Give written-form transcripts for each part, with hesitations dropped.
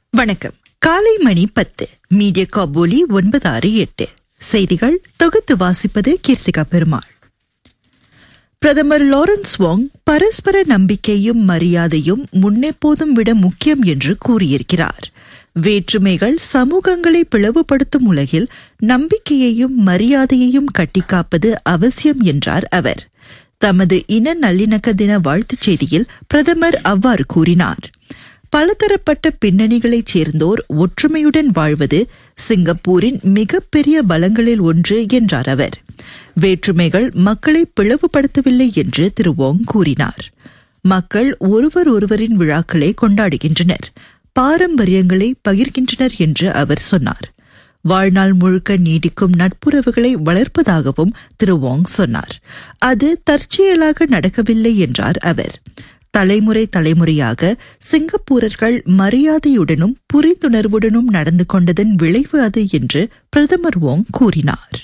வணக்கம். காலை மணி 10 மீடியா காபூலி 968 செய்திகள் தொகுத்து வாசிப்பது கீர்த்திகா பெருமாள். பிரதமர் லாரன்ஸ் வாங் பரஸ்பர நம்பிக்கையும் மரியாதையும் முன்னெப்போதும் விட முக்கியம் என்று கூறியிருக்கிறார். வேற்றுமைகள் சமூகங்களை பிளவுபடுத்தும் உலகில் நம்பிக்கையையும் மரியாதையையும் கட்டிக்காப்பது அவசியம் என்றார் அவர். தமது இன நல்லிணக்க தின வாழ்த்துச் செய்தியில் பிரதமர் அவ்வாறு கூறினார். பலதரப்பட்ட பின்னணிகளைச் சேர்ந்தோர் ஒற்றுமையுடன் வாழ்வது சிங்கப்பூரின் மிகப்பெரிய பலங்களில் ஒன்று என்றார் அவர். வேற்றுமைகள் மக்களை பிளவுபடுத்தவில்லை என்று திரு வாங் கூறினார். மக்கள் ஒருவரின் விழாக்களை கொண்டாடுகின்றனர், பாரம்பரியங்களை பகிர்கின்றனர் என்று அவர் சொன்னார். வாழ்நாள் முழுக்க நீடிக்கும் நட்புறவுகளை வளர்ப்பதாகவும் திரு வாங் சொன்னார். அது தற்செயலாக நடக்கவில்லை என்றார் அவர். தலைமுறையாக சிங்கப்பூரர்கள் மரியாதையுடனும் புரிந்துணர்வுடனும் நடந்து கொண்டதன் விளைவு அது என்று பிரதமர் வாங் கூறினார்.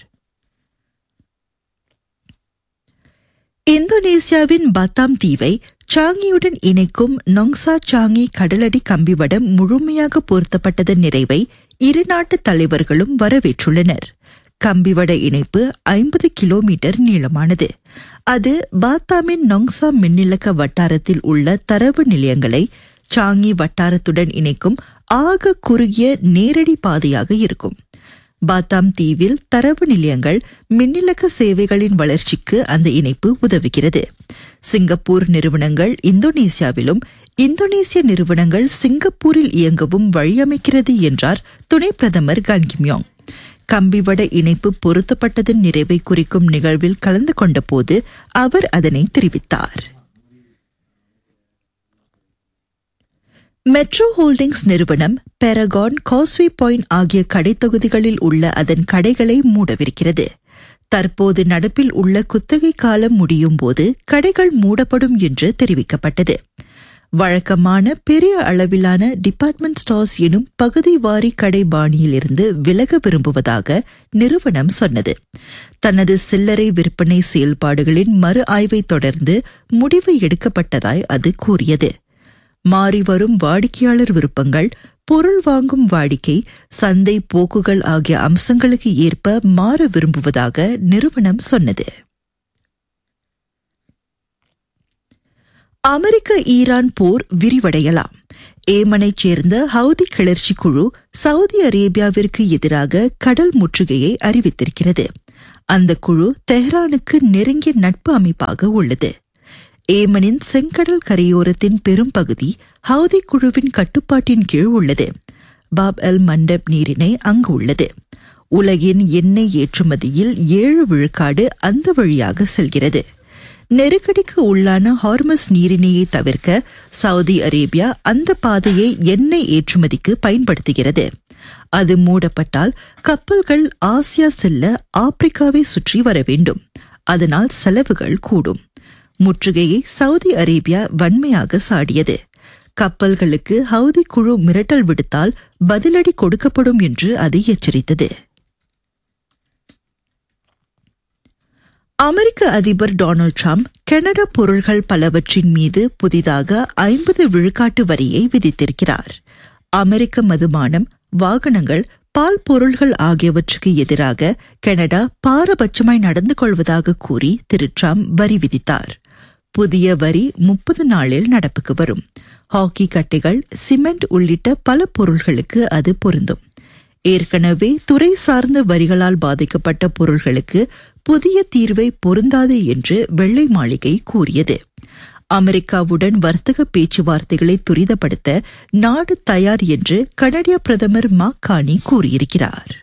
இந்தோனேசியாவின் பத்தாம் தீவை சாங்கியுடன் இணைக்கும் நொங்சா சாங்கி கடலடி கம்பிவடம் முழுமையாக பொருத்தப்பட்டதன் நிறைவை இரு நாட்டு தலைவர்களும் வரவேற்றுள்ளனர். கம்பிவட இணைப்பு 50 கிலோமீட்டர் நீளமானது. அது பாத்தாமின் நொங்சா மின்னிலக்க வட்டாரத்தில் உள்ள தரவு நிலையங்களை சாங்கி வட்டாரத்துடன் இணைக்கும் ஆக குறுகிய நேரடி பாதையாக இருக்கும். பாத்தாம் தீவில் தரவு நிலையங்கள் மின்னிலக்க சேவைகளின் வளர்ச்சிக்கு அந்த இணைப்பு உதவுகிறது. சிங்கப்பூர் நிறுவனங்கள் இந்தோனேசியாவிலும், இந்தோனேசிய நிறுவனங்கள் சிங்கப்பூரில் இயங்கவும் வழியமைக்கிறது என்றார் துணை பிரதமர் கன் கிம் யாங். கம்பிவட இணைப்பு பொருத்தப்பட்டதன் நிறைவை குறிக்கும் நிகழ்வில் கலந்து கொண்ட போது அவர் அதனை தெரிவித்தார். மெட்ரோ ஹோல்டிங்ஸ் நிறுவனம் பெரகான், காஸ்வே பாயிண்ட் ஆகிய கடை தொகுதிகளில் உள்ள அதன் கடைகளை மூடவிருக்கிறது. தற்போது நடப்பில் உள்ள குத்தகை காலம் முடியும் போது கடைகள் மூடப்படும் என்று தெரிவிக்கப்பட்டது. வழக்கமான பெரிய அளவிலான டிபார்ட்மெண்ட் ஸ்டோர்ஸ் எனும் பகுதி வாரி கடை பாணியிலிருந்து விலக விரும்புவதாக நிறுவனம் சொன்னது. தனது சில்லறை விற்பனை செயல்பாடுகளின் மறு ஆய்வை தொடர்ந்து முடிவு எடுக்கப்பட்டதாய் அது கூறியது. மாறிவரும் வாடிக்கையாளர் விருப்பங்கள், பொருள் வாங்கும் வாடிக்கை, சந்தை போக்குகள் ஆகிய அம்சங்களுக்கு ஏற்ப மாற விரும்புவதாக நிறுவனம் சொன்னது. அமெரிக்க ஈரான் போர் விரிவடையலாம். ஏமனைச் சேர்ந்த ஹவுதி கிளர்ச்சி குழு சவுதி அரேபியாவிற்கு எதிராக கடல் முற்றுகையை அறிவித்திருக்கிறது. அந்த குழு தெஹ்ரானுக்கு நெருங்கிய நட்பு அமைப்பாக உள்ளது. ஏமனின் செங்கடல் கரையோரத்தின் பெரும் பகுதி ஹவுதி குழுவின் கட்டுப்பாட்டின் கீழ் உள்ளது. பாப் அல் மண்டப் நீரிணை அங்கு உள்ளது. உலகின் எண்ணெய் ஏற்றுமதியில் 7 விழுக்காடு அந்த வழியாக செல்கிறது. நெருக்கடிக்கு உள்ளான ஹார்மஸ் நீரிணையை தவிர்க்க சவுதி அரேபியா அந்த பாதையை எண்ணெய் ஏற்றுமதிக்கு பயன்படுத்துகிறது. அது மூடப்பட்டால் கப்பல்கள் ஆசியா செல்ல ஆப்பிரிக்காவை சுற்றி வர வேண்டும். அதனால் செலவுகள் கூடும். முற்றுகையை சவுதி அரேபியா வன்மையாக சாடியது. கப்பல்களுக்கு ஹவுதி குழு மிரட்டல் விடுத்தால் பதிலடி கொடுக்கப்படும் என்று அது எச்சரித்தது. அமெரிக்க அதிபர் டொனால்ட் ட்ரம்ப் கனடா பொருள்கள் பலவற்றின் மீது புதிதாக 50 விழுக்காட்டு வரியை விதித்திருக்கிறார். அமெரிக்க மதுபானம், வாகனங்கள், பால் பொருள்கள் ஆகியவற்றுக்கு எதிராக கனடா பாரபட்சமாய் நடந்து கொள்வதாக கூறி திரு ட்ரம்ப் வரி விதித்தார். புதிய வரி 30 நாளில் நடப்புக்கு வரும். ஹாக்கி கட்டைகள், சிமெண்ட் உள்ளிட்ட பல பொருள்களுக்கு அது பொருந்தும். ஏற்கனவே துறை சார்ந்த வரிகளால் பாதிக்கப்பட்ட பொருள்களுக்கு புதிய தீர்வை பொருந்தாது என்று வெள்ளை மாளிகை கூறியது. அமெரிக்காவுடன் வர்த்தக பேச்சுவார்த்தைகளை துரிதப்படுத்த நாடு தயார் என்று கனடிய பிரதமர் மார்க் கார்னி கூறியிருக்கிறார்.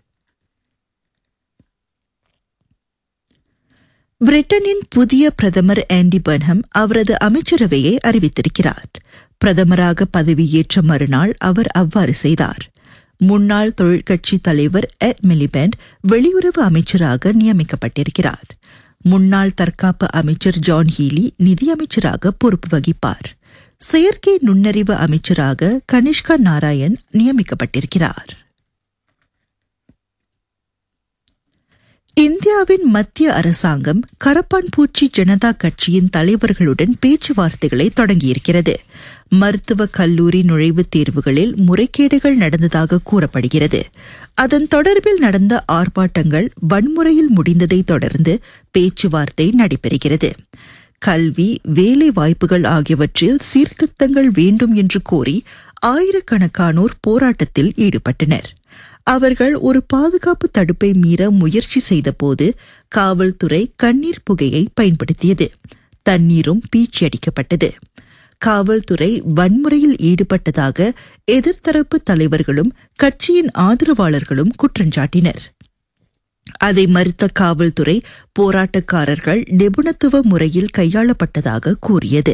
பிரிட்டனின் புதிய பிரதமர் ஆண்டி பர்ன்ஹம் அவரது அமைச்சரவையை அறிவித்திருக்கிறார். பிரதமராக பதவியேற்ற மறுநாள் அவர் அவ்வாறு செய்தார். முன்னாள் தொழிற்கட்சி தலைவர் எட் மிலிபண்ட் வெளியுறவு அமைச்சராக நியமிக்கப்பட்டிருக்கிறார். முன்னாள் தற்காப்பு அமைச்சர் ஜான் ஹீலி நிதியமைச்சராக பொறுப்பு வகிப்பார். செயற்கை நுண்ணறிவு அமைச்சராக கனிஷ்கா நாராயண் நியமிக்கப்பட்டிருக்கிறார். இந்தியாவின் மத்திய அரசாங்கம் கரப்பான்பூச்சி ஜனதா கட்சியின் தலைவர்களுடன் பேச்சுவார்த்தைகளை தொடங்கியிருக்கிறது. மருத்துவக் கல்லூரி நுழைவுத் தேர்வுகளில் முறைகேடுகள் நடந்ததாக கூறப்படுகிறது. அதன் தொடர்பில் நடந்த ஆர்ப்பாட்டங்கள் வன்முறையில் முடிந்ததை தொடர்ந்து பேச்சுவார்த்தை நடைபெறுகிறது. கல்வி, வேலை வாய்ப்புகள் ஆகியவற்றில் சீர்திருத்தங்கள் வேண்டும் என்று கோரி ஆயிரக்கணக்கானோர் போராட்டத்தில் ஈடுபட்டனர். அவர்கள் ஒரு பாதுகாப்பு தடுப்பை மீற முயற்சி செய்தபோது காவல்துறை கண்ணீர் புகையை பயன்படுத்தியது. தண்ணீரும் பீச்சியடிக்கப்பட்டது. காவல்துறை வன்முறையில் ஈடுபட்டதாக எதிர்த்தரப்பு தலைவர்களும் கட்சியின் ஆதரவாளர்களும் குற்றஞ்சாட்டினர். அதை மறுத்த காவல்துறை போராட்டக்காரர்கள் நிபுணத்துவ முறையில் கையாளப்பட்டதாக கூறியது.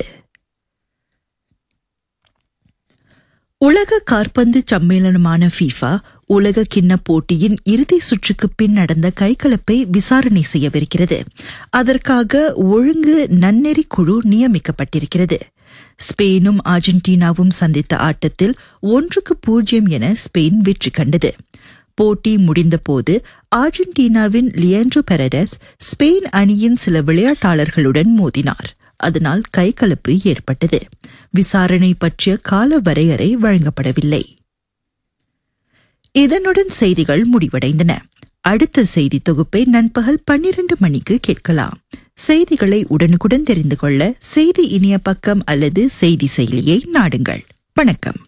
உலக காற்பந்து சம்மேளனமான ஃபீஃபா உலக கிண்ண போட்டியின் இறுதி சுற்றுக்கு பின் நடந்த கைகலப்பை விசாரணை செய்யவிருக்கிறது. அதற்காக ஒழுங்கு நன்னெறி குழு நியமிக்கப்பட்டிருக்கிறது. ஸ்பெயினும் அர்ஜென்டினாவும் சந்தித்த ஆட்டத்தில் 1-0 என ஸ்பெயின் வெற்றி கண்டது. போட்டி முடிந்தபோது அர்ஜென்டினாவின் லியாண்ட்ரோ பெரேரஸ் ஸ்பெயின் அணியின் சில விளையாட்டாளர்களுடன் மோதினார். அதனால் கைகலப்பு ஏற்பட்டது. விசாரணை பற்றிய கால வரையறை வழங்கப்படவில்லை. இதனுடன் செய்திகள் முடிவடைந்தன. அடுத்த செய்தி தொகுப்பை நண்பகல் 12 மணிக்கு கேட்கலாம். செய்திகளை உடனுக்குடன் தெரிந்து கொள்ள செய்தி இணைய பக்கம் அல்லது செய்தி செயலியை நாடுங்கள். வணக்கம்.